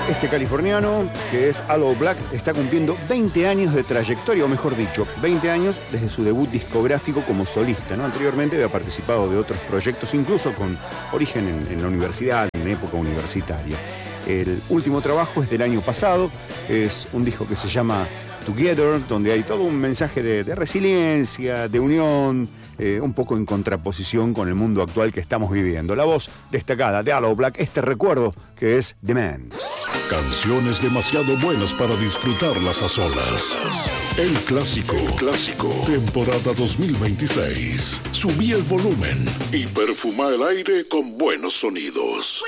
Este californiano, que es Aloe Blacc, está cumpliendo 20 años de trayectoria, o mejor dicho, 20 años desde su debut discográfico como solista, ¿no? Anteriormente había participado de otros proyectos, incluso con origen en la universidad, en época universitaria. El último trabajo es del año pasado, es un disco que se llama Together, donde hay todo un mensaje de resiliencia, de unión, un poco en contraposición con el mundo actual que estamos viviendo. La voz destacada de Aloe Blacc, este recuerdo que es The Man. Canciones demasiado buenas para disfrutarlas a solas. El clásico. Temporada 2026. Subí el volumen y perfuma el aire con buenos sonidos.